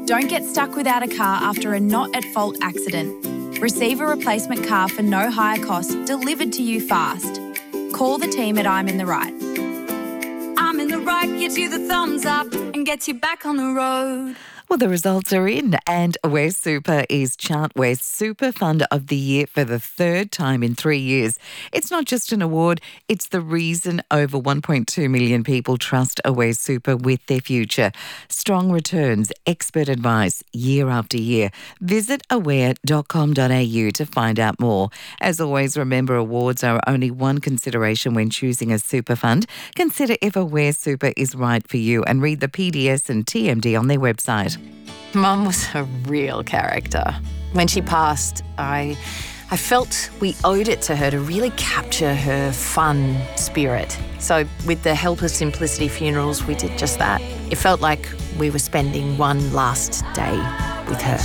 Don't get stuck without a car after a not-at-fault accident. Receive a replacement car for no higher cost delivered to you fast. Call the team at I'm in the Right. I'm in the Right gives you the thumbs up and gets you back on the road. Well, the results are in, and Aware Super is Chartwell's Super Fund of the Year for the third time in 3 years. It's not just an award, it's the reason over 1.2 million people trust Aware Super with their future. Strong returns, expert advice, year after year. Visit aware.com.au to find out more. As always, remember awards are only one consideration when choosing a super fund. Consider if Aware Super is right for you and read the PDS and TMD on their website. Mum was a real character. When she passed, I felt we owed it to her to really capture her fun spirit. So with the help of Simplicity Funerals, we did just that. It felt like we were spending one last day with her.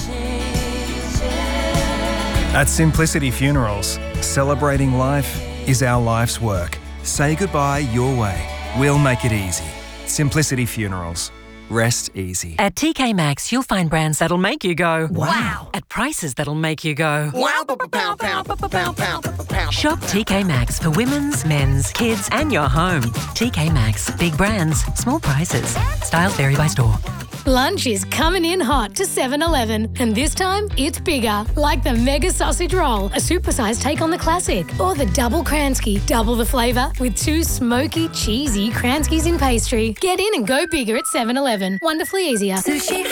At Simplicity Funerals, celebrating life is our life's work. Say goodbye your way. We'll make it easy. Simplicity Funerals. Rest easy. At TK Maxx, you'll find brands that'll make you go, wow. At prices that'll make you go, Wow. Shop TK Maxx for women's, men's, kids, and your home. TK Maxx. Big brands, small prices. Styles vary by store. Lunch is coming in hot to 7-Eleven, and this time it's bigger, like the Mega Sausage Roll, a supersized take on the classic, or the Double Kransky, double the flavour with 2 smoky, cheesy Kranskys in pastry. Get in and go bigger at 7-Eleven. Wonderfully easier. Sushi